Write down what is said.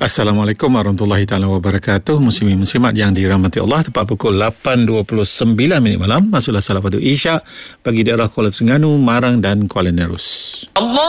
Assalamualaikum warahmatullahi taala wabarakatuh. Muslimin muslimat yang dirahmati Allah, tepat pukul 8.29 malam masuklah salat fardu Isyak bagi daerah Kuala Terengganu, Marang dan Kuala Nerus. Allah